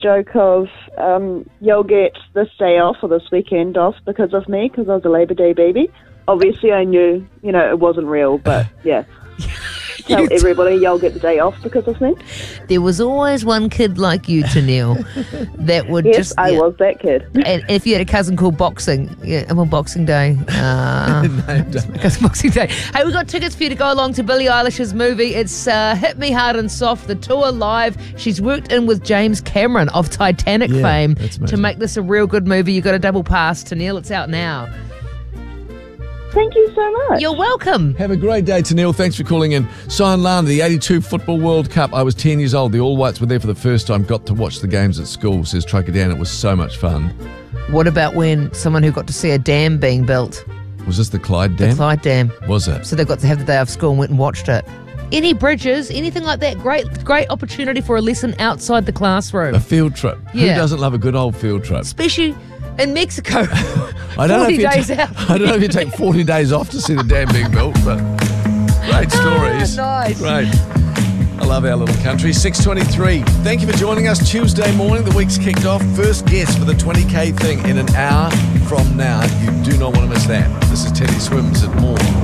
joke of, you'll get this day off or this weekend off because of me, because I was a Labour Day baby. Obviously, I knew, it wasn't real, but yeah. Tell everybody you'll get the day off because of me. There was always one kid like you, Tennille, that would Yes, I was that kid. And if you had a cousin called Boxing, on Boxing Day. Boxing Day. Hey, we've got tickets for you to go along to Billie Eilish's movie. It's Hit Me Hard and Soft, the tour live. She's worked in with James Cameron of Titanic fame to make this a real good movie. You got a double pass, Tennille. It's out now. Thank you so much. You're welcome. Have a great day, Tennille. Thanks for calling in. Cyan Lana, the 82 Football World Cup. I was 10 years old. The All Whites were there for the first time. Got to watch the games at school, says Trucker Dan. It was so much fun. What about when someone who got to see a dam being built? Was this the Clyde Dam? The Clyde Dam. Was it? So they got to have the day off school and went and watched it. Any bridges, anything like that, great opportunity for a lesson outside the classroom. A field trip. Yeah. Who doesn't love a good old field trip? Especially in Mexico. I don't 40 days out. I don't know if you take 40 days off to see the dam being built, but great stories. Nice. Great. I love our little country. 6:23. Thank you for joining us Tuesday morning. The week's kicked off. First guest for the 20K thing in an hour from now. You do not want to miss that. This is Teddy Swims at More.